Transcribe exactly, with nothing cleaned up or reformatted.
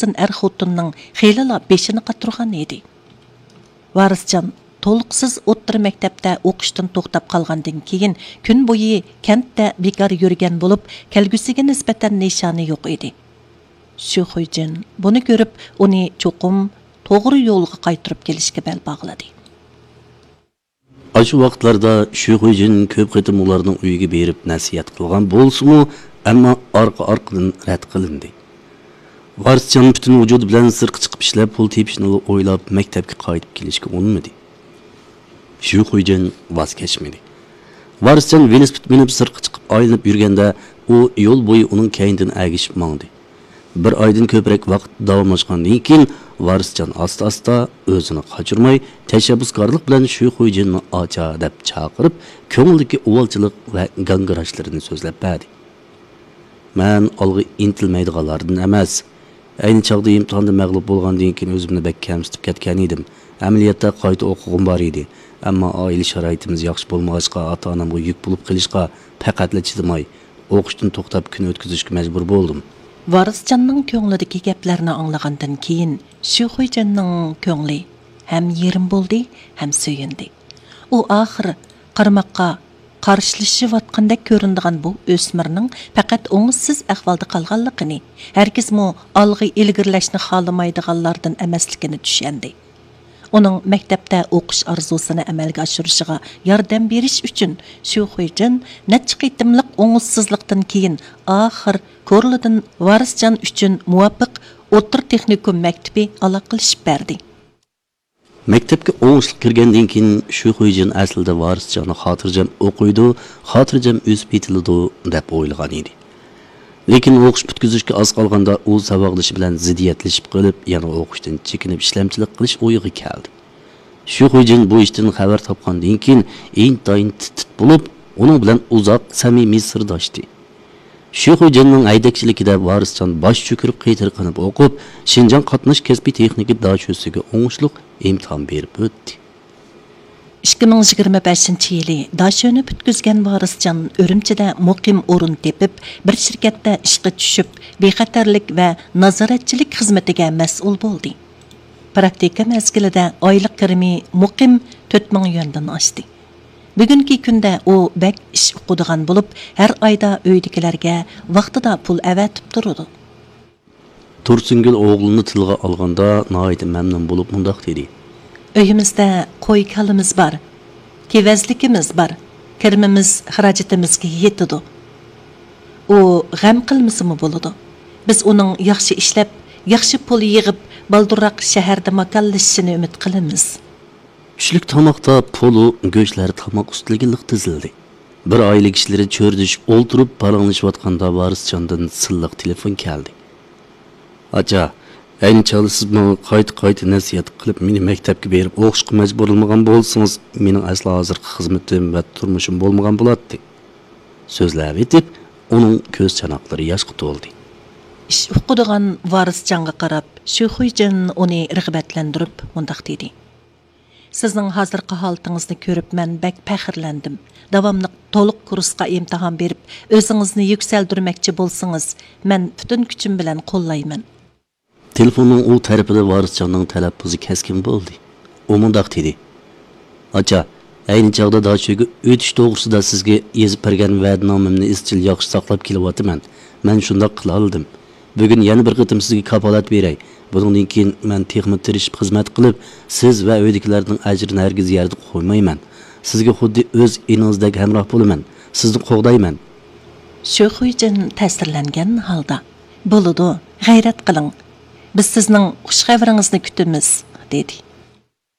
Yasin er xotunning xeyliلا beshini qaturgan edi. Varisjon to'liqsiz o'ttir maktabda o'qishdan to'xtab qolgandan keyin kun bo'yi kentda bekor yurgan bo'lib, kelgusiga nisbatan nishoni yo'q edi. Shu Xuyjin buni ko'rib, uni cho'qim to'g'ri yo'lga qaytarib kelishga bel bog'ladi. Aşı vaqtlarda shu Xuyjin ko'p qitim ularning uyiga berib nasihat qilgan bo'lsa-mu, ammo orqa-orqadan rad qilindi. Varisjon butun vujudi bilan sirqi chiqib ishlab pul tepishni o'ylab maktabga qaytib kelishga urinmadi. Shu Xuyjin voz kechmadi. Varisjon velosiped minib sirqi chiqib aylanib yurganda, u yo'l bo'yi uning keynidan agishib mangdi. Bir oydan ko'proq vaqt davomlashgandan keyin Varisjon asta-asta o'zini qochirmay, tashabbuskorlik bilan shu Xuyjinni acha deb chaqirib, ko'ngildagi uvolchilik va gangirashlarini so'zlab berdi. Men olg'i intilmaydiganlardan emas. Ayni chaqda imtihonda mag'lub bo'lgandan keyin o'zimni bek kamsitib ketgan edim. Amaliyotda qayta o'qig'im bor edi. Ammo oila sharoitimiz yaxshi bo'lmag'achqa, ota-onamga yuk bo'lib qilishga faqatla chidamay, o'qishdan to'xtab kun o'tkazishga majbur bo'ldim. Varisjonning ko'nglidagi gaplarni anglagandan keyin shu Xuyjinning ko'ngli ham yerim bo'ldi, ham suyundi. U oxiri qarmoqqa qarshilashayotgandek ko'rinadigan bu o'smirning faqat o'ngsiz ahvolda qolganligini, hargizmi olg'i ilgirlashni xohlamaydiganlardan emasligini tushundi. Uning maktabda o'qish orzusini amalga oshirishiga yordam berish uchun shu Xuyjin necha qitimliq o'ng'izsizlikdan keyin oxir Ko'rlidan Varisjon uchun muvofiq o'tir texnikum maktabi aloqalashib berdi. Maktabga o'ng'ishli kirgandan keyin shu Xuyjin aslida Varisjonni xotirjam o'qiydi, xotirjam o'sib yetiladi deb o'ylagan edi. Lekin o'qish bitkizishga oz qolganda u saboqdoshi bilan ziddiyatlashib qolib, yana o'qishdan chekinib ishlamchilik qilish o'yiga keldi. Shu Xuyjin bu ishdan xabar topgandan keyin intayin tit bo'lib, uning bilan uzoq samimiy sirdoshdi. Shu Xuyjinning haydakchiligida Varisjon bosh cho'kirib qaytarqanib o'qib, Shinjon qatnash kasbiy texnika dachosiga o'ngishliq imtihon berib o'tdi. ikki ming yigirma beshinchi yili dashoni bitkizgan Varisjon Urumchida muqim o'rin tepib, bir shirkatda ishga tushib, bexatarlik va nazoratchilik xizmatiga mas'ul bo'ldi. Praktika mezgilida oylik kirimi muqim to'rt ming yuandan oshdi. Bugungi kunda u bak ish o'qidigan bo'lib, har oyda uydagilarga vaqtida pul avatib turadi. Tursungul o'g'lini tilga olganda nihoyat mamnun bo'lib mundaq dedi. Uyimizda qo'y kalimiz bor, kevezlikimiz bor, kirmimiz xarajatimizga yetadi. U g'am qilmasimi bo'ladi. Biz uning yaxshi ishlab, yaxshi pul yig'ib, baldurroq shaharda makallashishini umid qilamiz. Tushlik tomoqda pulu, go'shtlar tomoq ustiga liq tizildi. Bir oila kishilari cho'rdishib o'ltirib paranglashayotganda Varisjondan silliq telefon keldi. Acha, ayni chog'da siz menga qayta-qayta nasihat qilib, meni maktabga berib o'qishga majburlamagan bo'lsangiz, mening aslo hozirgi xizmatim va turmushim bo'lmagan bo'ladi. So'zlab etib, uning ko'z chanoqlari yoshga to'ldi. Ish o'qidigan Varisjonga qarab, shu Xuyjin uni rag'batlantirib mundaq dedi. Sizning hozirgi holatingizni ko'rib men bak faxrlandim. Davomli to'liq kursga imtihon berib, o'zingizni yuksaltirmoqchi bo'lsangiz, men butun kuchim bilan qo'llayman. Telefonning u tarafida Varisjonning talaffuzi keskin bo'ldi. U mundaq dedi. Acha, ayni chog'da dachoga o'tish to'g'risida sizga yozib bergan va'dnomamni izchil yaxshi saqlab kelyapman. Men shunday qila oldim. Bugun yana bir qitim sizga kafolat beray. Bundan keyin men texnik tirishib xizmat qilib, siz va uydagilarning ajrini hargiz yerda qo'ymayman. Sizga xuddi o'z eningizdek hamroh bo'laman. Sizni qo'g'dayman. Shu Xuyjin ta'sirlangan holda, "Bo'ladi, g'ayrat qiling. Biz sizning xush xabaringizni kutamiz", dedi.